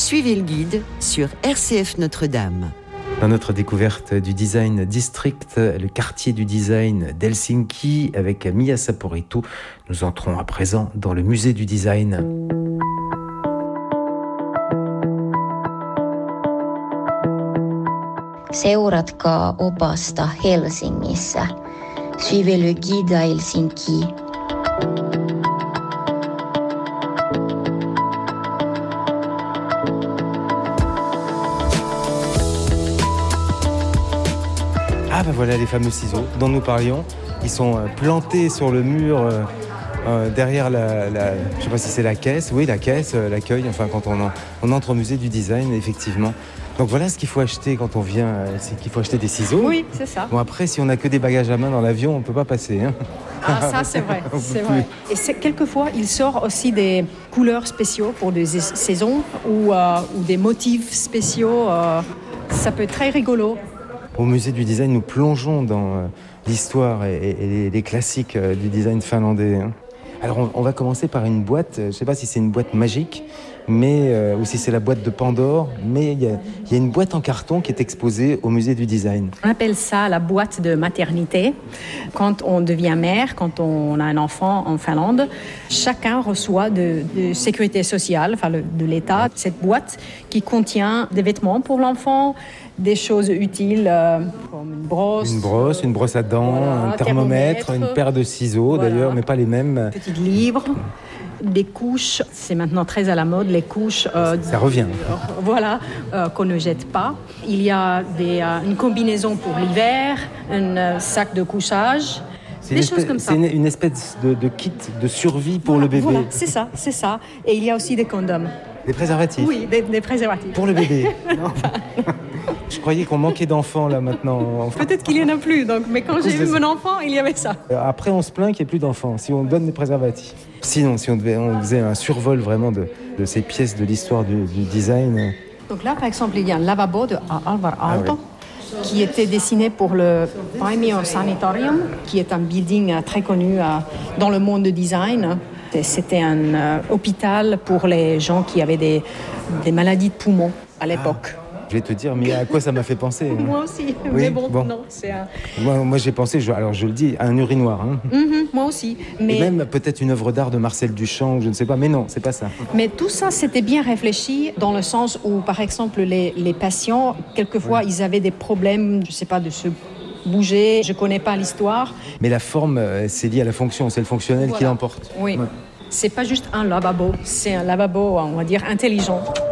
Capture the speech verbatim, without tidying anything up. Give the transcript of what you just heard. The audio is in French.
Suivez le guide sur R C F Notre-Dame. Dans notre découverte du design district, le quartier du design d'Helsinki avec Mia Saporittu, nous entrons à présent dans le musée du design. Seuratkaa opasta Helsingissä. Suivez le guide à Helsinki. Ah ben voilà les fameux ciseaux dont nous parlions. Ils sont plantés sur le mur euh, euh, derrière la, la... Je ne sais pas si c'est la caisse. Oui, la caisse, euh, l'accueil, enfin quand on, en, on entre au musée du design, effectivement. Donc voilà ce qu'il faut acheter quand on vient, euh, c'est qu'il faut acheter des ciseaux. Oui, c'est ça. Bon après, si on n'a que des bagages à main dans l'avion, on ne peut pas passer. Hein. Ah ça c'est vrai, c'est vrai. Et c'est, quelquefois, il sort aussi des couleurs spéciaux pour des saisons ou, euh, ou des motifs spéciaux. Euh, ça peut être très rigolo. Au musée du design, nous plongeons dans euh, l'histoire et, et, et les, les classiques euh, du design finlandais. Hein. Alors on, on va commencer par une boîte, je ne sais pas si c'est une boîte magique, mais, euh, ou si c'est la boîte de Pandore, mais il y, y a une boîte en carton qui est exposée au musée du design. On appelle ça la boîte de maternité. Quand on devient mère, quand on a un enfant en Finlande, chacun reçoit de, de sécurité sociale, enfin le, de l'État, cette boîte qui contient des vêtements pour l'enfant, des choses utiles euh, comme une brosse. Une brosse, une brosse à dents, voilà, un thermomètre, thermomètre, une paire de ciseaux voilà. D'ailleurs, mais pas les mêmes. Petit livre. Des couches, c'est maintenant très à la mode, les couches... Euh, ça revient. Euh, voilà, euh, qu'on ne jette pas. Il y a des, euh, une combinaison pour l'hiver, un euh, sac de couchage, c'est des espèce, choses comme ça. C'est une, une espèce de, de kit de survie pour voilà, le bébé. Voilà, c'est ça, c'est ça. Et il y a aussi des condoms. Des préservatifs? Oui, des, des préservatifs. Pour le bébé? Non. Je croyais qu'on manquait d'enfants là maintenant. Peut-être qu'il n'y en a plus, donc, mais quand j'ai eu mon enfant, il y avait ça. Après, on se plaint qu'il n'y ait plus d'enfants, si on donne des préservatifs. Sinon, si on, devait, on faisait un survol vraiment de, de ces pièces de l'histoire du, du design. Donc là, par exemple, il y a un lavabo de Alvar Aalto, ah, oui. qui était dessiné pour le Paimio Sanitarium, qui est un building très connu dans le monde du design. C'était un euh, hôpital pour les gens qui avaient des, des maladies de poumons à l'époque. Ah. Je vais te dire, mais à quoi ça m'a fait penser hein. Moi aussi, oui, mais bon, bon, non, c'est un... Moi, moi j'ai pensé, je, alors je le dis, à un urinoir. Hein. Mm-hmm, moi aussi. Mais... Et même peut-être une œuvre d'art de Marcel Duchamp, je ne sais pas, mais non, c'est pas ça. Mais tout ça, c'était bien réfléchi dans le sens où, par exemple, les, les patients, quelquefois, ouais. ils avaient des problèmes, je ne sais pas, de se bouger, je ne connais pas l'histoire. Mais la forme, c'est lié à la fonction, c'est le fonctionnel voilà. qui l'emporte. Oui. Ouais. C'est pas juste un lavabo, c'est un lavabo, on va dire, intelligent.